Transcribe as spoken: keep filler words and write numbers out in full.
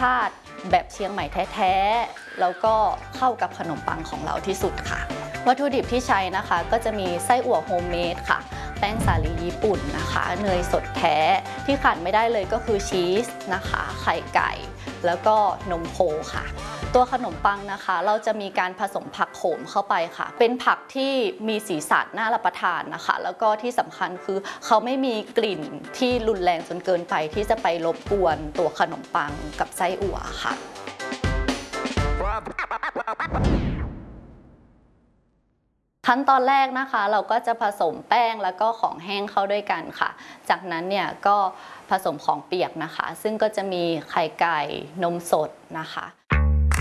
ชาติแบบเชียงใหม่แท้ๆแล้วก็เข้ากับขนมปังของเราที่สุดค่ะวัตถุดิบที่ใช้นะคะก็จะมีไส้อั่วโฮมเมดค่ะแป้งสาลีญี่ปุ่นนะคะเนยสดแท้ที่ขาดไม่ได้เลยก็คือชีสนะคะไข่ไก่แล้วก็นมโคค่ะตัวขนมปังนะคะเราจะมีการผสมผักโขมเข้าไปค่ะเป็นผักที่มีสีสันน่ารับประทานนะคะแล้วก็ที่สำคัญคือเขาไม่มีกลิ่นที่รุนแรงจนเกินไปที่จะไปรบกวนตัวขนมปังกับไส้อั่วค่ะขั้นตอนแรกนะคะเราก็จะผสมแป้งแล้วก็ของแห้งเข้าด้วยกันค่ะจากนั้นเนี่ยก็ผสมของเปียกนะคะซึ่งก็จะมีไข่ไก่นมสดนะคะ